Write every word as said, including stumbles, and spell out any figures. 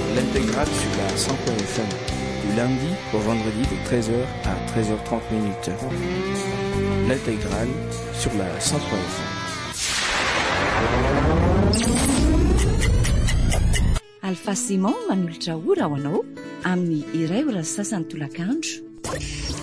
l'intégrale sur la cent point F M, du lundi au vendredi de treize heures à treize heures trente minutes. L'intégrale sur la cent point F M. Alpha Simon manolotra ora ho anao amin'ny iray ora sasany tolakandro.